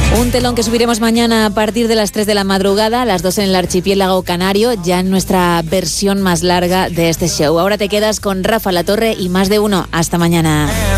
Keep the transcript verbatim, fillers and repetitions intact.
Un telón que subiremos mañana a partir de las tres de la madrugada, a las dos en el archipiélago canario, ya en nuestra versión más larga de este show. Ahora te quedas con Rafa La Torre y Más de Uno. Hasta mañana.